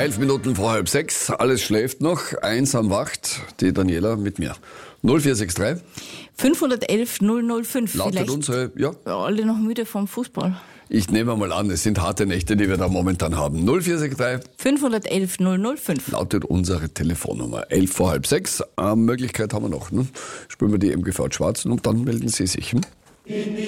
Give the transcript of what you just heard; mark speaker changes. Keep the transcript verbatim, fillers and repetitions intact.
Speaker 1: Elf Minuten vor halb sechs, alles schläft noch, eins am Wacht, die Daniela mit mir. null vier sechs drei.
Speaker 2: fünfhundertelf null null fünf.
Speaker 1: Lautet
Speaker 2: Vielleicht
Speaker 1: unsere, ja,
Speaker 2: alle noch müde vom Fußball.
Speaker 1: ich nehme mal an, es sind harte Nächte, die wir da momentan haben. null vier sechs drei
Speaker 2: fünfhundertelf null null fünf.
Speaker 1: lautet unsere Telefonnummer. Elf vor halb sechs, äh, Möglichkeit haben wir noch. Ne? Spüren wir die M G V Schwarzen und dann melden Sie sich. Hm?